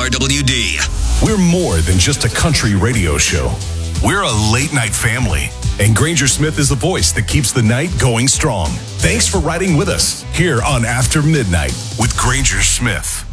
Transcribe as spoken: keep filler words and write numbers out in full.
R W D. We're more than just a country radio show. We're a late night family. And Granger Smith is the voice that keeps the night going strong. Thanks for riding with us here on After Midnight with Granger Smith.